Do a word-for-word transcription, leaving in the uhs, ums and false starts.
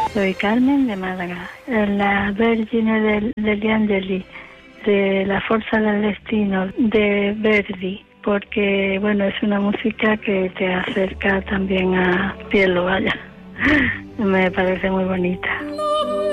Soy Carmen de Málaga. La Vergine del, degli Angeli, de La Forza del Destino, de Verdi, porque, bueno, es una música que te acerca también a cielo, vaya. Me parece muy bonita.